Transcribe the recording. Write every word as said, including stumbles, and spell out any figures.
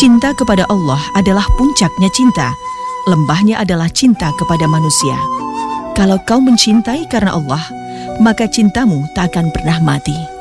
Cinta kepada Allah adalah puncaknya cinta, lembahnya adalah cinta kepada manusia. Kalau kau mencintai karena Allah, maka cintamu tak akan pernah mati.